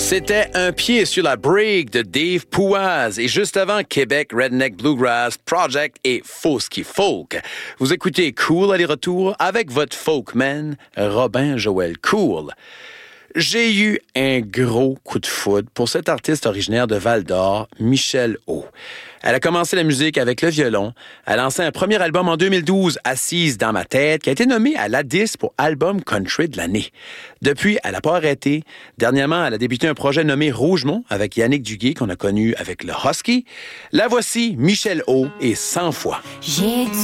C'était un pied sur la break de Dave Pouaz et juste avant Québec Redneck Bluegrass Project et Fosky Folk. Vous écoutez Cool aller-retour avec votre folkman Robin Joël Cool. J'ai eu un gros coup de foudre pour cette artiste originaire de Val-d'Or, Michelle O. Elle a commencé la musique avec le violon. Elle a lancé un premier album en 2012, Assise dans ma tête, qui a été nommé à l'A10 pour Album Country de l'année. Depuis, elle n'a pas arrêté. Dernièrement, elle a débuté un projet nommé Rougemont avec Yannick Duguay, qu'on a connu avec le Husky. La voici, Michelle O, et 100 fois.